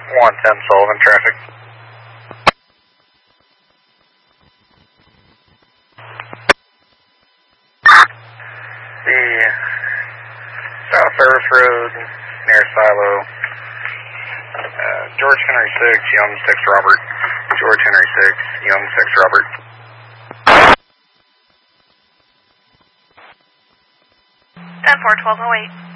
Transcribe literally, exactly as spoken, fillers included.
one ten Sullivan traffic. The South Service Road near Silo. Uh, George Henry six, Young six Robert. George Henry six, Young six Robert. ten four, twelve oh eight.